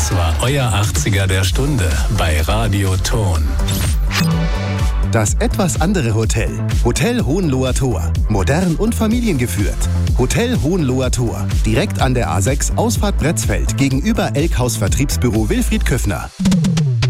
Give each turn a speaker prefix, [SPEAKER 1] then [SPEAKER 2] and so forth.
[SPEAKER 1] Das war euer 80er der Stunde bei Radio Ton.
[SPEAKER 2] Das etwas andere Hotel. Hotel Hohenloher Tor. Modern und familiengeführt. Hotel Hohenloher Tor. Direkt an der A6 Ausfahrt Bretzfeld gegenüber Elkhaus Vertriebsbüro Wilfried Köffner.